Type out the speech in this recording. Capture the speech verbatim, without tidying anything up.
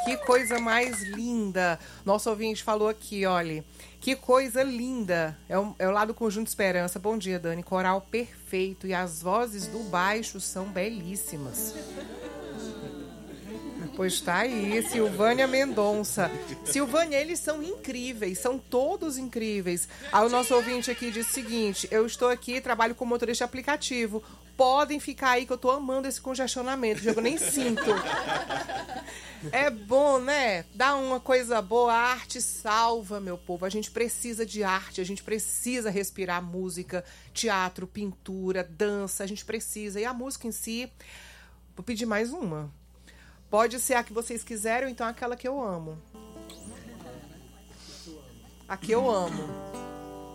Que coisa mais linda. Nosso ouvinte falou aqui, olha. Que coisa linda. É o, é o lado Conjunto Esperança. Bom dia, Dani. Coral perfeito. E as vozes do baixo são belíssimas. Pois tá aí, Silvânia Mendonça. Silvânia, eles são incríveis, são todos incríveis. Aí o nosso ouvinte aqui diz o seguinte: eu estou aqui, trabalho como motorista de aplicativo. Podem ficar aí que eu tô amando esse congestionamento, eu nem sinto. É bom, né? Dá uma coisa boa, a arte salva, meu povo. A gente precisa de arte, a gente precisa respirar música, teatro, pintura, dança, a gente precisa. E a música em si, vou pedir mais uma. Pode ser a que vocês quiserem ou então aquela que eu amo. A que eu amo.